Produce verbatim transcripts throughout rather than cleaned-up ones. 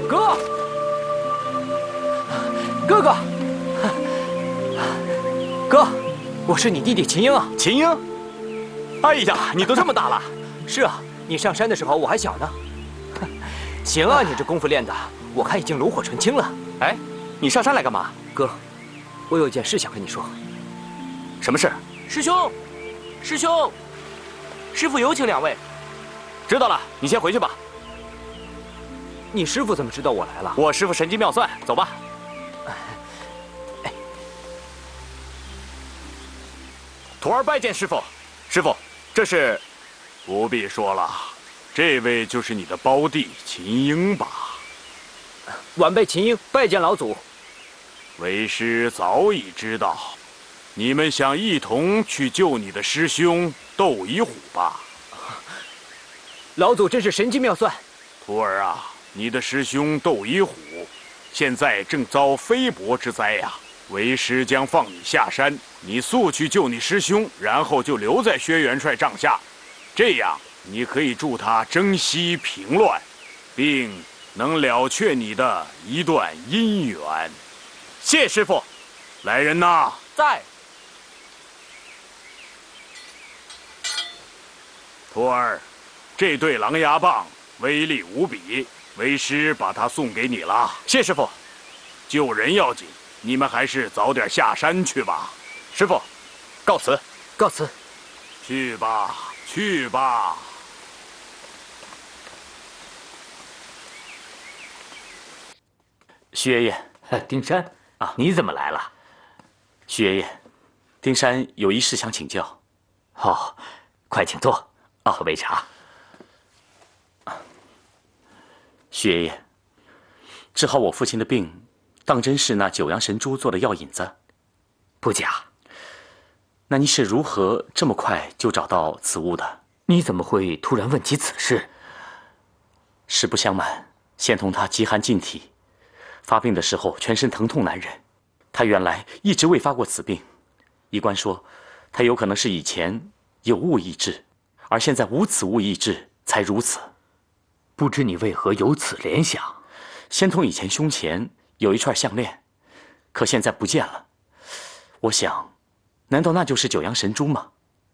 哥，哥哥，哥，我是你弟弟秦英啊。 秦英，哎呀，你都这么大了。 是啊，你上山的时候我还小呢。行啊，你这功夫练的，我看已经炉火纯青了。 哎，你上山来干嘛？ 哥，我有件事想跟你说。 什么事？ 师兄，师兄，师傅有请两位。 知道了，你先回去吧。 你师傅怎么知道我来了？ 我师傅神机妙算，走吧。 哎， 徒儿拜见师傅。师傅，这是…… 不必说了，这位就是你的胞弟秦英吧？ 晚辈秦英拜见老祖。 为师早已知道，你们想一同去救你的师兄窦一虎吧？ 老祖真是神机妙算。 徒儿啊，你的师兄窦一虎，现在正遭飞薄之灾呀、啊。为师将放你下山，你速去救你师兄，然后就留在薛元帅帐下。这样，你可以助他征西平乱，并能了却你的一段姻缘。 谢师傅。 来人呐！ 在。 徒儿，这对狼牙棒威力无比，为师把它送给你了。 谢师傅。 救人要紧，你们还是早点下山去吧。 师傅，告辞。 告辞。 去吧。去吧。 徐爷爷， 丁山啊，你怎么来了？ 徐爷爷，丁山有一事想请教。 哦，快请坐，喝杯茶。 徐爷爷，治好我父亲的病，当真是那九阳神珠做的药引子？ 不假。 那你是如何这么快就找到此物的？ 你怎么会突然问起此事？ 实不相瞒，仙童他极寒禁体，发病的时候全身疼痛难忍。他原来一直未发过此病，医官说他有可能是以前有物抑制，而现在无此物抑制，才如此。 不知你为何有此联想？ 仙童以前胸前有一串项链，可现在不见了。我想，难道那就是九阳神珠吗？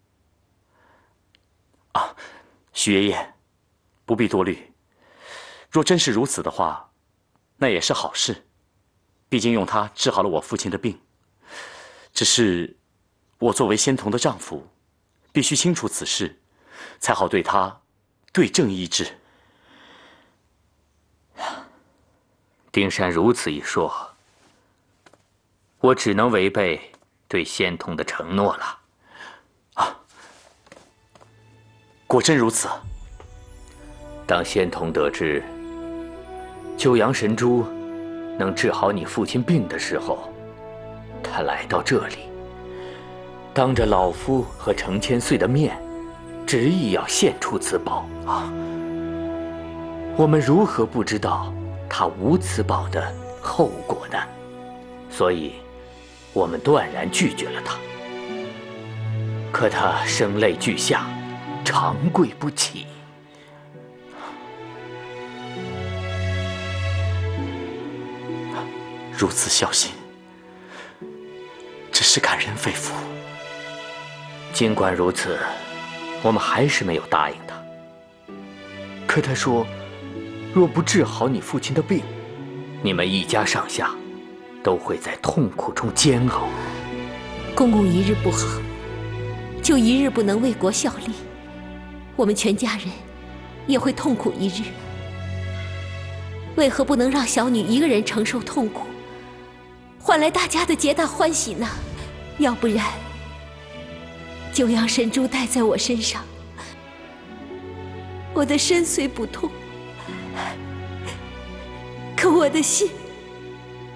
啊，徐爷爷，不必多虑。若真是如此的话，那也是好事。毕竟用它治好了我父亲的病。只是，我作为仙童的丈夫，必须清楚此事，才好对他对症医治。 丁山如此一说，我只能违背对仙童的承诺了。 啊，果真如此。 当仙童得知九阳神珠能治好你父亲病的时候，他来到这里，当着老夫和程千岁的面，执意要献出此宝啊！我们如何不知道他无此宝的后果呢？所以，我们断然拒绝了他。可他声泪俱下，长跪不起。 如此孝心，真是感人肺腑。 尽管如此，我们还是没有答应他。可他说，若不治好你父亲的病，你们一家上下都会在痛苦中煎熬。 公公一日不好，就一日不能为国效力，我们全家人也会痛苦一日。为何不能让小女一个人承受痛苦，换来大家的皆大欢喜呢？要不然，九阳神珠戴在我身上，我的身虽不痛，可我的心